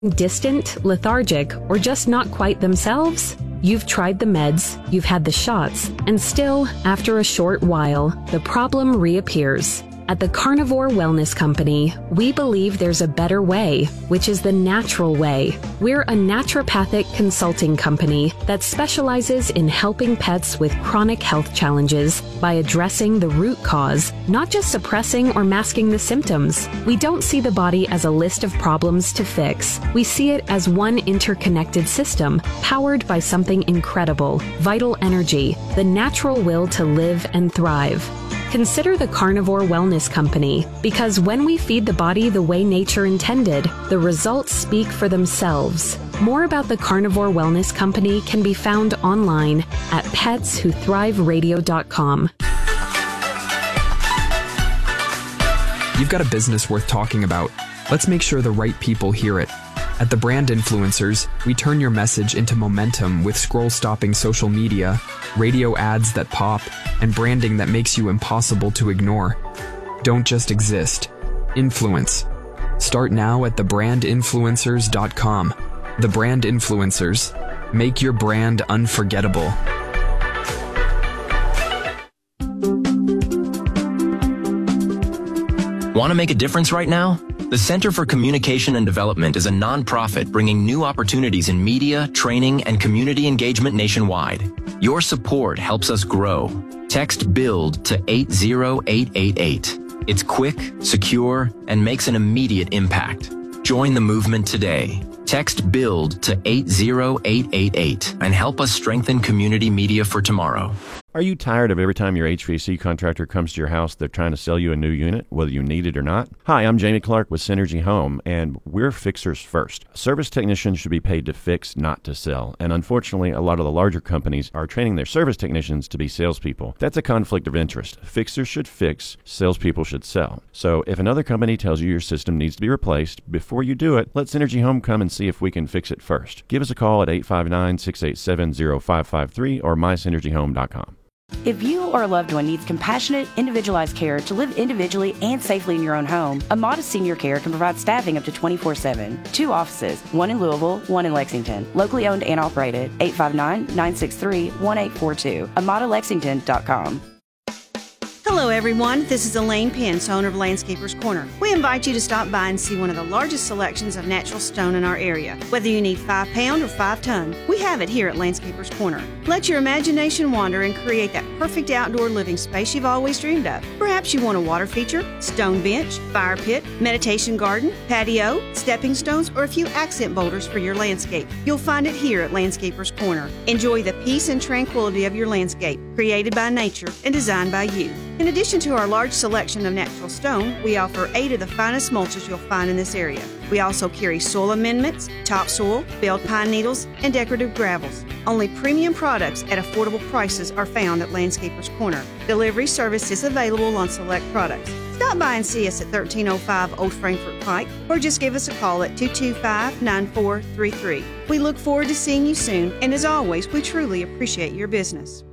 Distant, lethargic, or just not quite themselves? You've tried the meds, you've had the shots, and still, after a short while, the problem reappears. At the Carnivore Wellness Company, we believe there's a better way, which is the natural way. We're a naturopathic consulting company that specializes in helping pets with chronic health challenges by addressing the root cause, not just suppressing or masking the symptoms. We don't see the body as a list of problems to fix. We see it as one interconnected system, powered by something incredible, vital energy, the natural will to live and thrive. Consider the Carnivore Wellness Company, because when we feed the body the way nature intended, the results speak for themselves. More about the Carnivore Wellness Company can be found online at petswhothriveradio.com. You've got a business worth talking about. Let's make sure the right people hear it. At The Brand Influencers, we turn your message into momentum with scroll-stopping social media, radio ads that pop, and branding that makes you impossible to ignore. Don't just exist. Influence. Start now at thebrandinfluencers.com. The Brand Influencers. Make your brand unforgettable. Want to make a difference right now? The Center for Communication and Development is a nonprofit bringing new opportunities in media, training, and community engagement nationwide. Your support helps us grow. Text BUILD to 80888. It's quick, secure, and makes an immediate impact. Join the movement today. Text BUILD to 80888 and help us strengthen community media for tomorrow. Are you tired of every time your HVAC contractor comes to your house, they're trying to sell you a new unit, whether you need it or not? Hi, I'm Jamie Clark with Synergy Home, and we're fixers first. Service technicians should be paid to fix, not to sell. And unfortunately, a lot of the larger companies are training their service technicians to be salespeople. That's a conflict of interest. Fixers should fix, salespeople should sell. So if another company tells you your system needs to be replaced, before you do it, let Synergy Home come and see if we can fix it first. Give us a call at 859-687-0553 or mysynergyhome.com. If you or a loved one needs compassionate, individualized care to live individually and safely in your own home, Amada Senior Care can provide staffing up to 24/7. 2 offices, one in Louisville, one in Lexington. Locally owned and operated. 859-963-1842. AmadaLexington.com. Hello everyone, this is Elaine Pence, owner of Landscapers Corner. We invite you to stop by and see one of the largest selections of natural stone in our area. Whether you need 5-pound or 5-ton, we have it here at Landscapers Corner. Let your imagination wander and create that perfect outdoor living space you've always dreamed of. Perhaps you want a water feature, stone bench, fire pit, meditation garden, patio, stepping stones, or a few accent boulders for your landscape. You'll find it here at Landscapers Corner. Enjoy the peace and tranquility of your landscape, created by nature and designed by you. In addition to our large selection of natural stone, we offer 8 of the finest mulches you'll find in this area. We also carry soil amendments, topsoil, belled pine needles, and decorative gravels. Only premium products at affordable prices are found at Landscapers Corner. Delivery service is available on select products. Stop by and see us at 1305 Old Frankfort Pike, or just give us a call at 225-9433. We look forward to seeing you soon, and as always, we truly appreciate your business.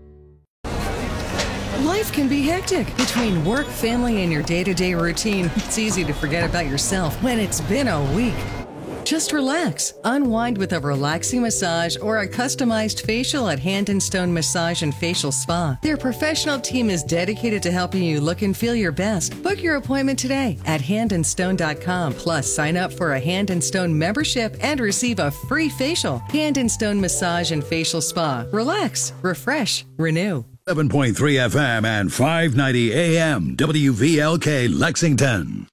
Life can be hectic. Between work, family, and your day-to-day routine, it's easy to forget about yourself when it's been a week. Just relax. Unwind with a relaxing massage or a customized facial at Hand & Stone Massage and Facial Spa. Their professional team is dedicated to helping you look and feel your best. Book your appointment today at handandstone.com. Plus, sign up for a Hand & Stone membership and receive a free facial. Hand & Stone Massage and Facial Spa. Relax, refresh, renew. 7.3 FM and 590 AM WVLK Lexington.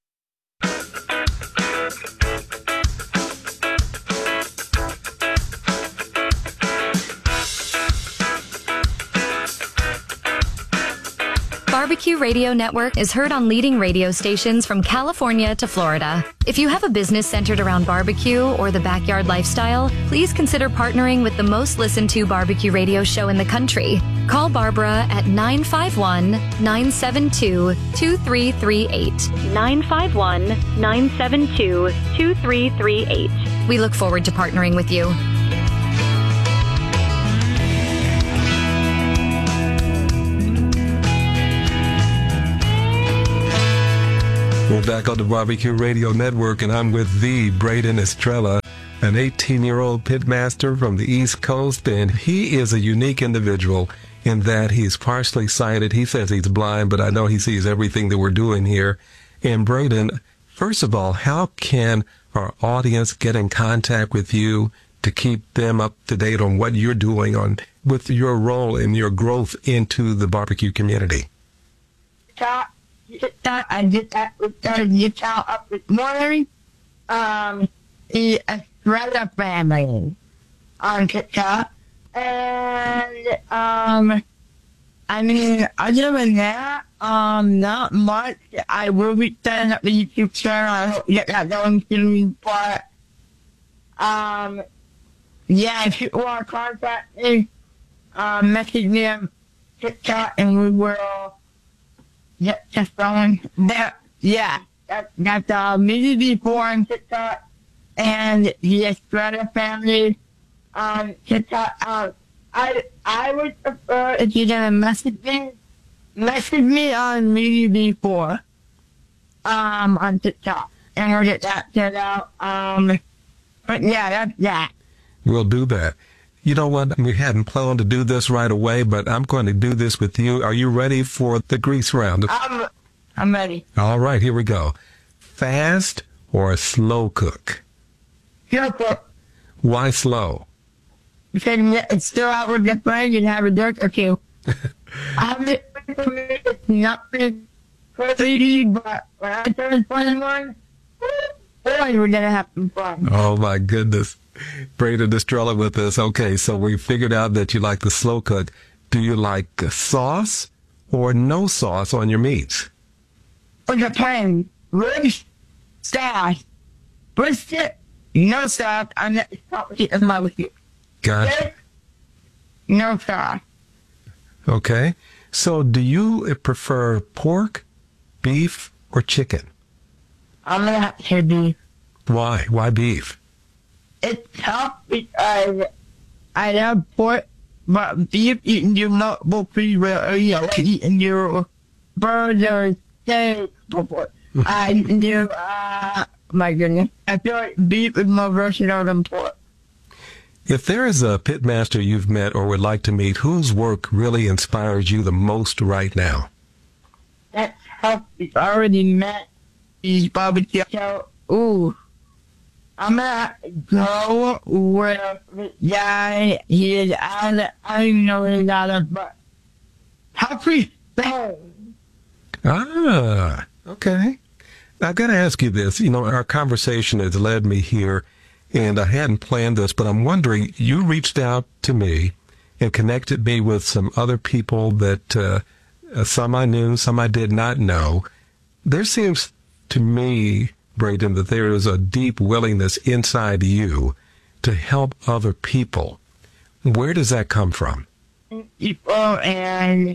Barbecue Radio Network is heard on leading radio stations from California to Florida. If you have a business centered around barbecue or the backyard lifestyle, please consider partnering with the most listened to barbecue radio show in the country. Call Barbara at 951-972-2338. 951-972-2338. We look forward to partnering with you. We're back on the Barbecue Radio Network, and I'm with the Braden Estrella, an 18-year-old pitmaster from the East Coast, and he is a unique individual in that he's partially sighted. He says he's blind, but I know he sees everything that we're doing here. And Braden, first of all, how can our audience get in contact with you to keep them up to date on what you're doing with your role and your growth into the barbecue community? I did that with the child up this morning. The Estrella family on TikTok. And, I mean, other than that, not much. I will be setting up the YouTube channel. I hope to get that going soon, but, yeah, if people want to contact me, message me on TikTok and we will get just going. That's Midi before on TikTok and the Estrella family on TikTok. I would prefer if you're gonna message me on Midi before on TikTok and we'll get that set out. But yeah, that's that. We'll do that. You know what? We hadn't planned to do this right away, but I'm going to do this with you. Are you ready for the grease round? I'm ready. All right, here we go. Fast or slow cook? Slow cook. Why slow? Because it's still out with the friends and have a drink or two. It's nothing crazy, but when I turn 21, boy, we're gonna have some fun. Oh my goodness. Braden Estrella with us. Okay, so we figured out that you like the slow cook. Do you like sauce or no sauce on your meats? It depends. Ribs, sauce. Brisket, no sauce. I'm not in love with you. Gotcha. No sauce. Okay. So do you prefer pork, beef, or chicken? I'm gonna have to say beef. Why? Why beef? It's tough because I love pork, but beef you can do multiple flavors. You know, you can do burgers, steak, pork. I can do, my goodness. I feel like beef is more versatile than pork. If there is a pitmaster you've met or would like to meet, whose work really inspires you the most right now? That's tough. We've already met these barbecue. So, I'm gonna go with the guy. He is I don't know his name, but Humphrey Stone. Ah, okay. I've got to ask you this. You know, our conversation has led me here, and I hadn't planned this, but I'm wondering, you reached out to me and connected me with some other people that some I knew, some I did not know. There seems to me, Braden, that there is a deep willingness inside you to help other people. Where does that come from? People and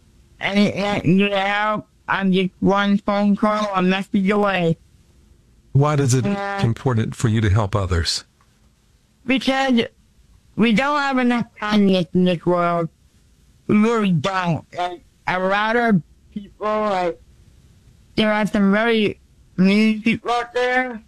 you know, I'm just one phone call or message away. Why is it important for you to help others? Because we don't have enough kindness in this world. We really don't. Like, a lot of people, like, there are some very mean people out there,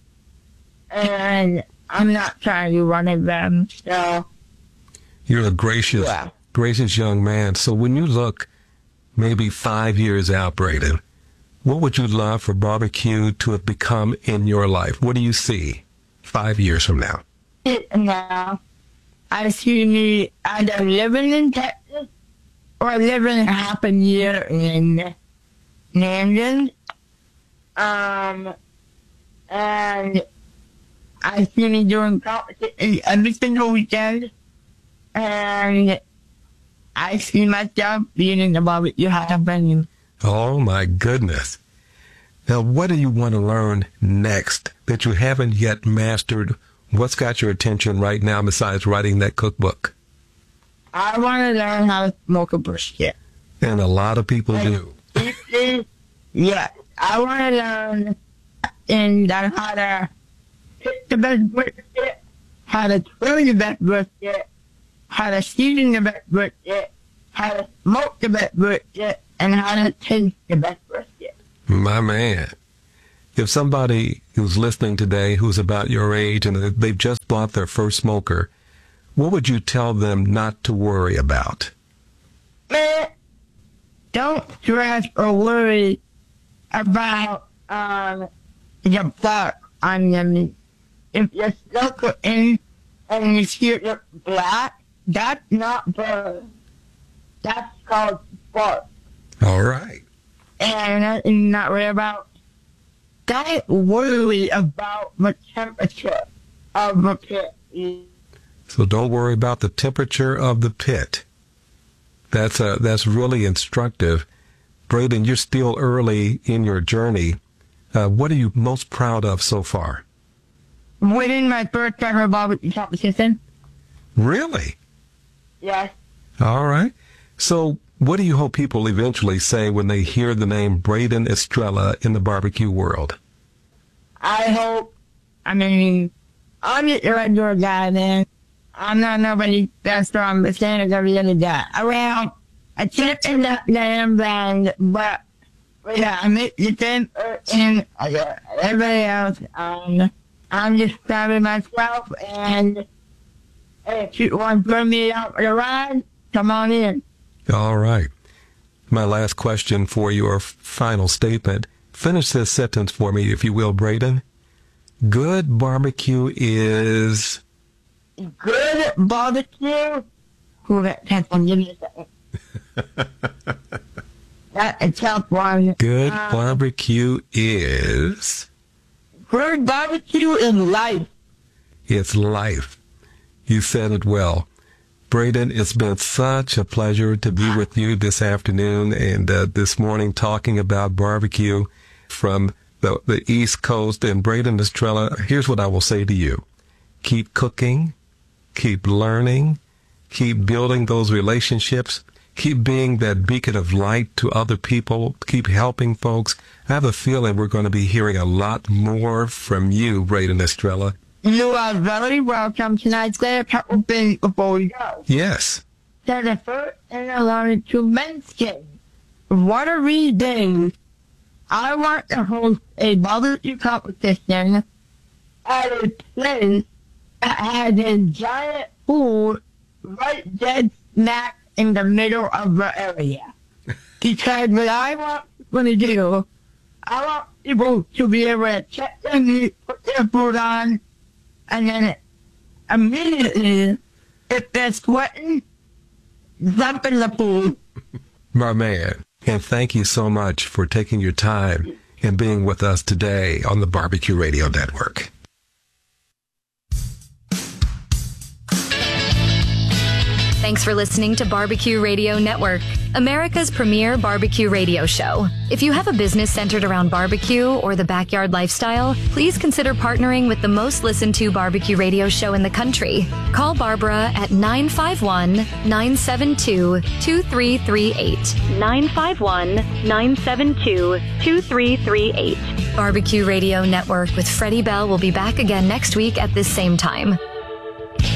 and I'm not trying to be one of them, so. You're a gracious young man. So when you look maybe 5 years out, Braden, what would you love for barbecue to have become in your life? What do you see 5 years from now? Now, I see me either living in Texas or living half a year in London. And I see me doing competition every single weekend. And I see myself being in the barbecue hall of fame. Oh, my goodness. Now, what do you want to learn next that you haven't yet mastered? What's got your attention right now besides writing that cookbook? I want to learn how to smoke a brisket. And a lot of people do. Yeah. I want to learn how to pick the best brisket, how to grill the best brisket, how to season the best brisket, how to smoke the best brisket, and how to taste the best brisket. My man. if somebody who's listening today who's about your age and they've just bought their first smoker, what would you tell them not to worry about? Don't stress or worry about the black on them. If you smoke it in and you see it black, that's not burn. That's called spark. All right. And not worry about. Don't worry about the temperature of the pit. So don't worry about the temperature of the pit. That's really instructive. Braden, you're still early in your journey. What are you most proud of so far? Winning my first ever barbecue competition. Really? Yes. All right. So what do you hope people eventually say when they hear the name Braden Estrella in the barbecue world? I'm just a regular guy, man. I'm not nobody that's from the standards of the other guy. Around, I can't end up damn band, but yeah, I make the same and everybody else. I'm just proud of myself, and if you want to bring me out for the ride, come on in. All right. My last question for your final statement. Finish this sentence for me, if you will, Braden. Good barbecue is... Good barbecue? That's one, give me a second. That's a tough one. Good barbecue is... Good barbecue is life. It's life. You said it well. Braden, it's been such a pleasure to be with you this afternoon and this morning talking about barbecue from the East Coast. And Braden Estrella, here's what I will say to you. Keep cooking, keep learning, keep building those relationships, keep being that beacon of light to other people, keep helping folks. I have a feeling we're going to be hearing a lot more from you, Braden Estrella. You are very welcome tonight. Say a couple things before we go. Yes. So the first thing I wanted to mention, one of these days, I want to host a barbecue competition at a place that has a giant pool right dead smack in the middle of the area. Because what I want people to do, I want people to be able to check their meat, put their food on, and then immediately, if they're sweating, jump in the pool. My man. And thank you so much for taking your time and being with us today on the Barbecue Radio Network. Thanks for listening to Barbecue Radio Network, America's premier barbecue radio show. If you have a business centered around barbecue or the backyard lifestyle, please consider partnering with the most listened to barbecue radio show in the country. Call Barbara at 951-972-2338. 951-972-2338. Barbecue Radio Network with Freddie Bell will be back again next week at this same time.